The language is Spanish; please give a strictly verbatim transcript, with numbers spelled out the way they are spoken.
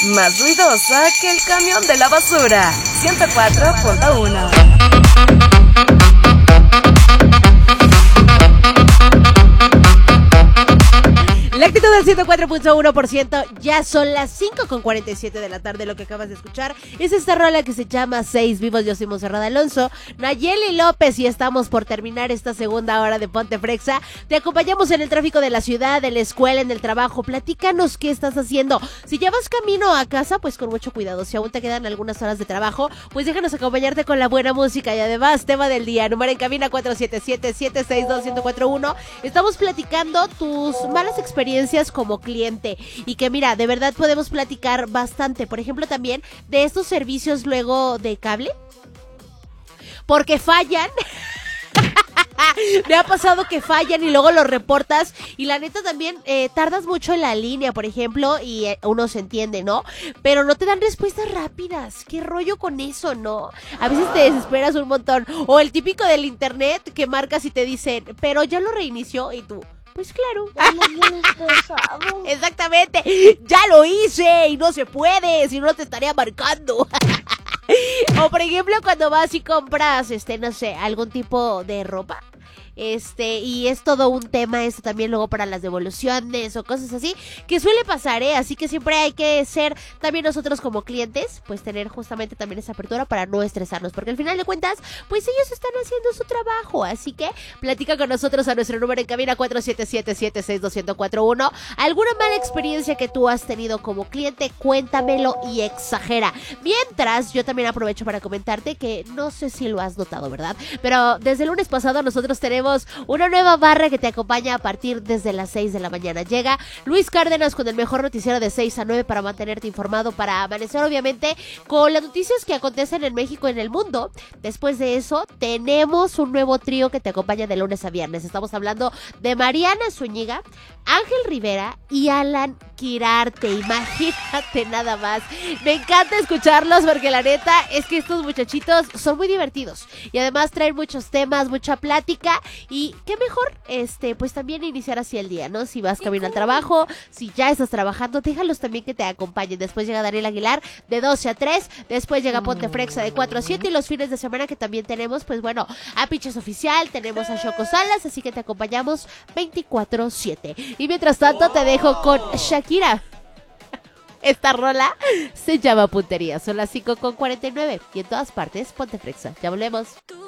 más ruidosa que el camión de la basura. ciento cuatro punto uno. La actitud del ciento cuatro punto uno por ciento, ya son las cinco con cuarenta y siete de la tarde. Lo que acabas de escuchar es esta rola que se llama Seis Vivos. Yo soy Monserrat Alonso, Nayeli López, y estamos por terminar esta segunda hora de Ponte Frexa. Te acompañamos en el tráfico de la ciudad, de la escuela, en el trabajo. Platícanos qué estás haciendo. Si ya vas camino a casa, pues con mucho cuidado. Si aún te quedan algunas horas de trabajo, pues déjanos acompañarte con la buena música. Y además, tema del día, número en cabina cuatro siete siete, siete seis dos, uno cero cuatro uno. Estamos platicando tus malas experiencias como cliente, y que mira, de verdad podemos platicar bastante, por ejemplo, también de estos servicios luego de cable, porque fallan. Me ha pasado que fallan y luego lo reportas, y la neta también eh, tardas mucho en la línea, por ejemplo, y eh, uno se entiende, ¿no? Pero no te dan respuestas rápidas. ¿Qué rollo con eso, no? A veces te desesperas un montón. O el típico del internet que marcas y te dicen, pero ya lo reinició, y tú, pues claro. Exactamente, ya lo hice y no se puede, si no te estaría marcando. O por ejemplo, cuando vas y compras, este, no sé, algún tipo de ropa, este, y es todo un tema esto también luego para las devoluciones o cosas así, que suele pasar, ¿eh? Así que siempre hay que ser también nosotros como clientes, pues tener justamente también esa apertura para no estresarnos, porque al final de cuentas, pues ellos están haciendo su trabajo. Así que platica con nosotros a nuestro número en cabina cuatro siete siete, siete seis dos, uno cero cuatro uno. ¿Alguna mala experiencia que tú has tenido como cliente? Cuéntamelo y exagera. Mientras, yo también aprovecho para comentarte que no sé si lo has notado, ¿verdad? Pero desde el lunes pasado nosotros tenemos una nueva barra que te acompaña a partir desde las seis de la mañana. Llega Luis Cárdenas con el mejor noticiero de seis a nueve para mantenerte informado, para amanecer obviamente con las noticias que acontecen en México y en el mundo. Después de eso tenemos un nuevo trío que te acompaña de lunes a viernes. Estamos hablando de Mariana Zúñiga, Ángel Rivera y Alan Quirarte. Imagínate nada más. Me encanta escucharlos porque la neta es que estos muchachitos son muy divertidos y además traen muchos temas, mucha plática. Y qué mejor, este, pues también iniciar así el día, ¿no? Si vas camino al trabajo, si ya estás trabajando, déjalos también que te acompañen. Después llega Daniel Aguilar de doce a tres, después llega Ponte Frexa de cuatro a siete, y los fines de semana que también tenemos, pues bueno, a Piches Oficial, tenemos a Choco Salas, así que te acompañamos veinticuatro siete. Y mientras tanto te dejo con Shakira. Esta rola se llama Puntería. Son las cinco con cuarenta y nueve y en todas partes Ponte Frexa. Ya volvemos.